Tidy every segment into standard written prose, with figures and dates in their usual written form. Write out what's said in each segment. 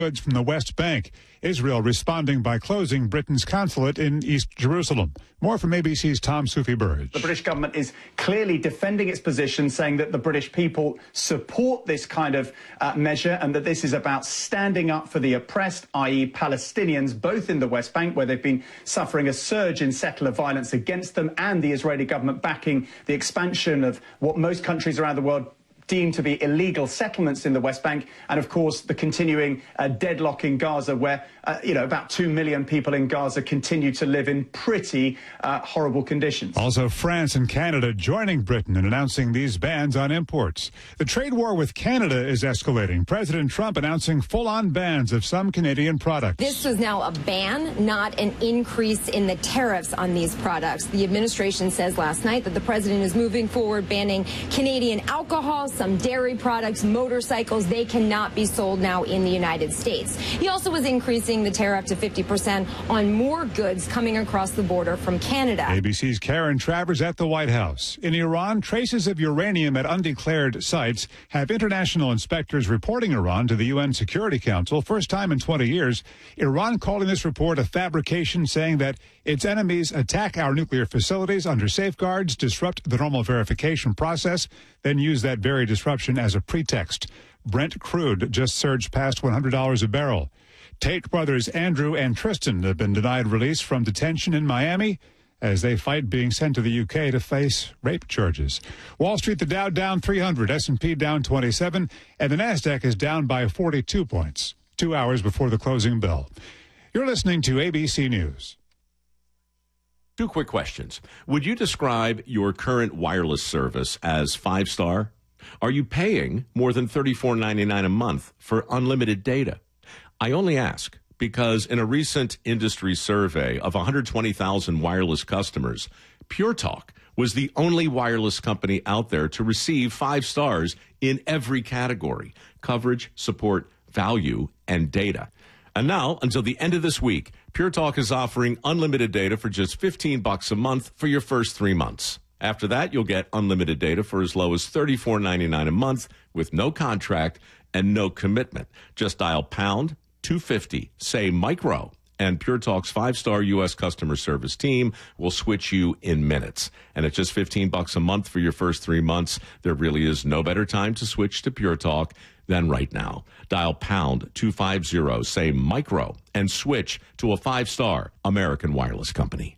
goods from the West Bank. Israel responding by closing Britain's consulate in East Jerusalem. More from ABC's Tom Soufi-Burridge. The British government is clearly defending its position, saying that the British people support this kind of measure and that this is about standing up for the oppressed, i.e. Palestinians, both in the West Bank, where they've been suffering a surge in settler violence against them, and the Israeli government backing the expansion of what most countries around the world deemed to be illegal settlements in the West Bank, and of course the continuing deadlock in Gaza, where about 2 million people in Gaza continue to live in pretty horrible conditions. Also, France and Canada joining Britain in announcing these bans on imports. The trade war with Canada is escalating. President Trump announcing full-on bans of some Canadian products. This was now a ban, not an increase in the tariffs on these products. The administration says last night that the president is moving forward banning Canadian alcohol, some dairy products, motorcycles. They cannot be sold now in the United States. He also was increasing the tariff to 50% on more goods coming across the border from Canada. ABC's Karen Travers at the White House. In Iran, traces of uranium at undeclared sites have international inspectors reporting Iran to the UN Security Council. First time in 20 years. Iran calling this report a fabrication, saying that its enemies attack our nuclear facilities under safeguards, disrupt the normal verification process, then use that very disruption as a pretext. Brent crude just surged past $100 a barrel. Tate brothers Andrew and Tristan have been denied release from detention in Miami as they fight being sent to the UK to face rape charges. Wall Street, the Dow down 300, S&P down 27, and the NASDAQ is down by 42 points, 2 hours before the closing bell. You're listening to ABC News. Two quick questions. Would you describe your current wireless service as 5-star? Are you paying more than $34.99 a month for unlimited data? I only ask because in a recent industry survey of 120,000 wireless customers, Pure Talk was the only wireless company out there to receive 5 stars in every category: coverage, support, value, and data. And now, until the end of this week, Pure Talk is offering unlimited data for just $15 a month for your first 3 months. After that, you'll get unlimited data for as low as $34.99 a month with no contract and no commitment. Just dial pound 250, say micro, and Pure Talk's 5-star U.S. customer service team will switch you in minutes. And at just $15 a month for your first 3 months, there really is no better time to switch to Pure Talk than right now. Dial pound 250, say micro, and switch to a 5-star American wireless company.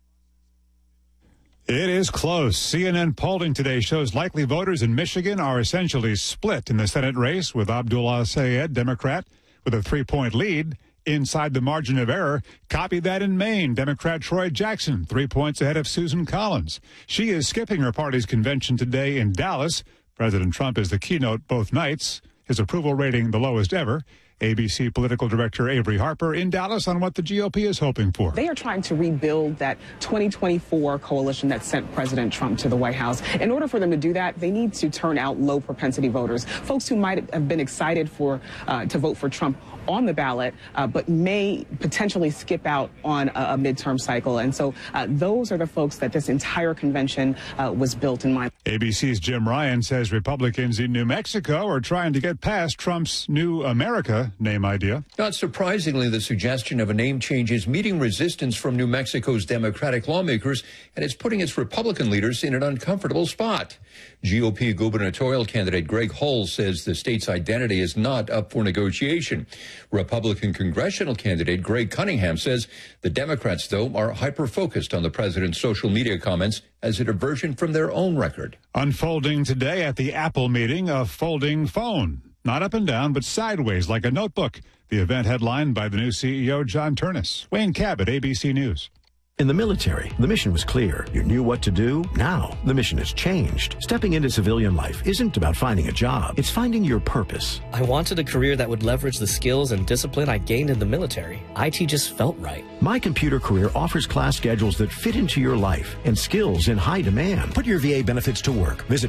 It is close. CNN polling today shows likely voters in Michigan are essentially split in the Senate race, with Abdullah Sayed, Democrat, with a 3-point lead inside the margin of error. Copy that in Maine. Democrat Troy Jackson, 3 points ahead of Susan Collins. She is skipping her party's convention today in Dallas. President Trump is the keynote both nights. His approval rating the lowest ever. ABC political director Avery Harper in Dallas on what the GOP is hoping for. They are trying to rebuild that 2024 coalition that sent President Trump to the White House. In order for them to do that, they need to turn out low propensity voters, folks who might have been excited to vote for Trump on the ballot, but may potentially skip out on a midterm cycle. And so those are the folks that this entire convention was built in mind. ABC's Jim Ryan says Republicans in New Mexico are trying to get past Trump's New America name idea. Not surprisingly, the suggestion of a name change is meeting resistance from New Mexico's Democratic lawmakers, and it's putting its Republican leaders in an uncomfortable spot. GOP gubernatorial candidate Greg Hull says the state's identity is not up for negotiation. Republican congressional candidate Greg Cunningham says the Democrats, though, are hyper-focused on the president's social media comments as a diversion from their own record. Unfolding today at the Apple meeting, a folding phone. Not up and down, but sideways like a notebook. The event headlined by the new CEO, John Turnus. Wayne Cabot, ABC News. In the military, the mission was clear. You knew what to do. Now, the mission has changed. Stepping into civilian life isn't about finding a job. It's finding your purpose. I wanted a career that would leverage the skills and discipline I gained in the military. IT just felt right. My Computer Career offers class schedules that fit into your life and skills in high demand. Put your VA benefits to work. Visit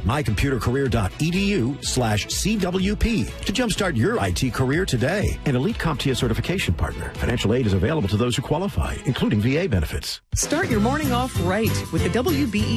mycomputercareer.edu/CWP to jumpstart your IT career today. An elite CompTIA certification partner. Financial aid is available to those who qualify, including VA benefits. Start your morning off right with the WBE